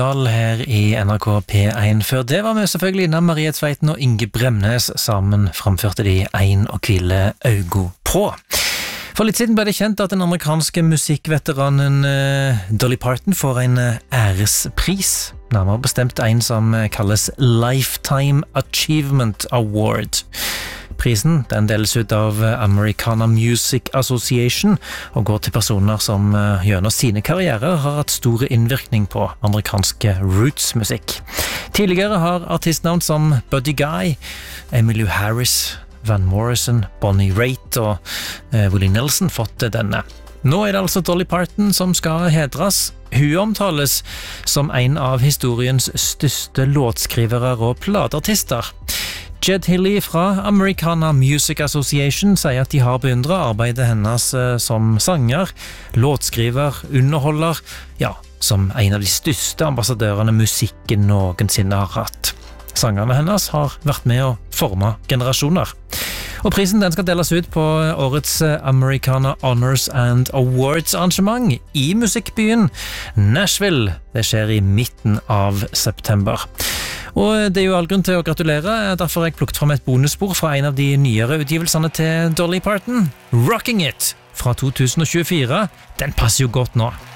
Her i NRK P1. Før det var vi selvfølgelig innom Marie Tveiten og Inge Bremnes. Sammen framførte de Ein og hvile augo på. For litt siden ble det kjent at den amerikanske musikkveteranen Dolly Parton får en ærespris. Nærmere bestemt en som kalles Lifetime Achievement Award. Prisen den deles ut av Americana Music Association og går til personer som gjennom sine karrierer har hatt store innvirkning på amerikanske rootsmusikk. Tidligere har artistnavn som Buddy Guy, Emmylou Harris, Van Morrison, Bonnie Raitt og Willie Nelson fått denne. Nå er det altså Dolly Parton som skal hedres. Hun omtales som en av historiens største låtskrivere og plateartister. Jed Hilley fra Americana Music Association sier at de har beundret arbeidet hennes som sanger, låtskriver, underholder, ja, som en av de største ambassadørene musikken noensinne har hatt. Sangerne hennes har vært med å forme generasjoner. Og prisen den skal deles ut på årets Americana Honors and Awards arrangement i musikkbyen Nashville. Det skjer i midten av september. Og det er jo all grunn til å gratulere, derfor har jeg plukket frem et bonusspor fra en av de nyere utgivelsene til Dolly Parton. Rocking It fra 2024, den passer jo godt nå.